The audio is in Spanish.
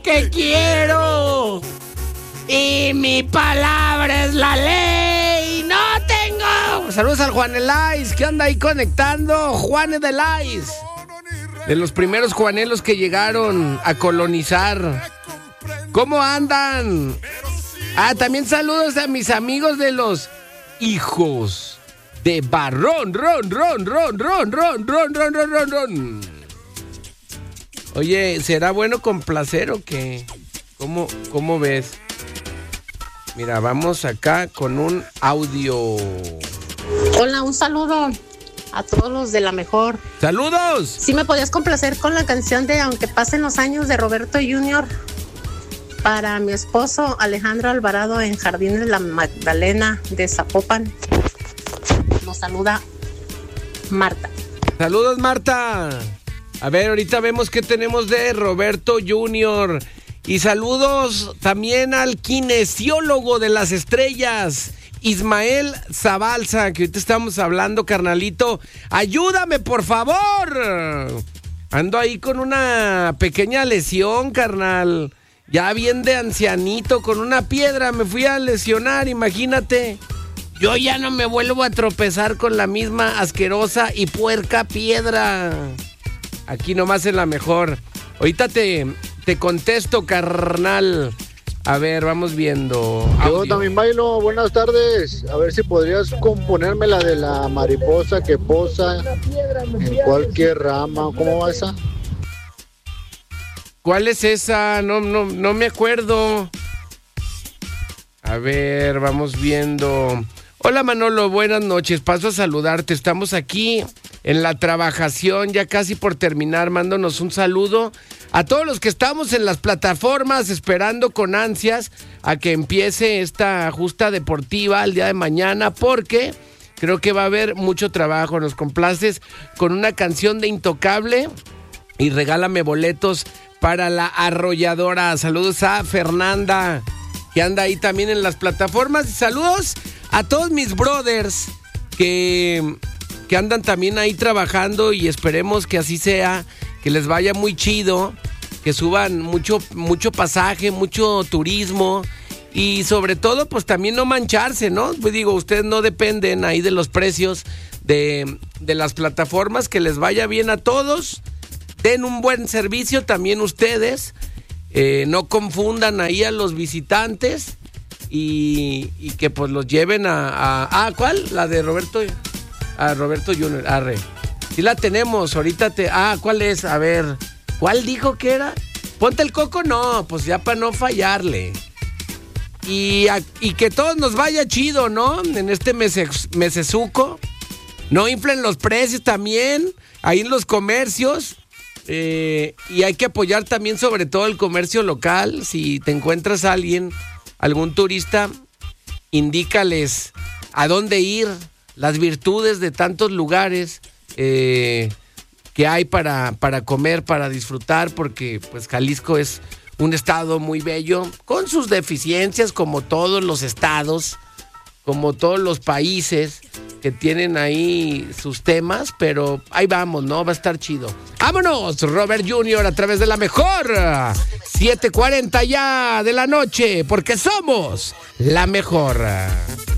que quiero. Y mi palabra es la ley. ¡No tengo! Saludos al Juan Elais, que anda ahí conectando. Juan Elais, de los primeros juanelos que llegaron a colonizar. ¿Cómo andan? También saludos a mis amigos de los hijos de Barrón. Ron. Oye, ¿será bueno complacer o qué? ¿Cómo ves? Mira, vamos acá con un audio. Hola, un saludo a todos los de La Mejor. ¡Saludos! ¿Sí me podías complacer con la canción de Aunque pasen los años de Roberto Jr. para mi esposo Alejandro Alvarado en Jardines de la Magdalena de Zapopan? Nos saluda Marta. ¡Saludos, Marta! A ver, ahorita vemos qué tenemos de Roberto Jr. Y saludos también al kinesiólogo de las estrellas, Ismael Zabalza, que ahorita estamos hablando, carnalito. ¡Ayúdame, por favor! Ando ahí con una pequeña lesión, carnal. Ya bien de ancianito, con una piedra me fui a lesionar, imagínate. Yo ya no me vuelvo a tropezar con la misma asquerosa y puerca piedra. Aquí nomás en La Mejor. Ahorita te contesto, carnal. A ver, vamos viendo. Yo también bailo, buenas tardes. A ver si podrías componerme la de la mariposa que posa en cualquier rama. ¿Cómo va esa? ¿Cuál es esa? No me acuerdo. A ver, vamos viendo. Hola, Manolo, buenas noches. Paso a saludarte. Estamos aquí en la trabajación, ya casi por terminar. Mándanos un saludo a todos los que estamos en las plataformas esperando con ansias a que empiece esta justa deportiva el día de mañana, porque creo que va a haber mucho trabajo. Nos complaces con una canción de Intocable y regálame boletos para La Arrolladora. Saludos a Fernanda, que anda ahí también en las plataformas. Y saludos a todos mis brothers que andan también ahí trabajando, y esperemos que así sea, que les vaya muy chido, que suban mucho pasaje, mucho turismo, y sobre todo pues también no mancharse, ¿no? Pues digo, ustedes no dependen ahí de los precios de las plataformas. Que les vaya bien a todos, den un buen servicio también ustedes, no confundan ahí a los visitantes, y que pues los lleven ¿cuál? La de Roberto Jr. Arre. Sí la tenemos, ahorita ¿cuál es? A ver, ¿cuál dijo que era? Ponte el coco, no, pues ya para no fallarle. Y que todos nos vaya chido, ¿no? En este mesezuco. No inflen los precios también, ahí en los comercios. Y hay que apoyar también sobre todo el comercio local. Si te encuentras a algún turista, indícales a dónde ir, las virtudes de tantos lugares que hay para comer, para disfrutar, porque pues Jalisco es un estado muy bello, con sus deficiencias, como todos los estados, como todos los países que tienen ahí sus temas, pero ahí vamos, ¿no? Va a estar chido. ¡Vámonos! Robert Jr. a través de La Mejor. 7:40 ya de la noche, porque somos La Mejor.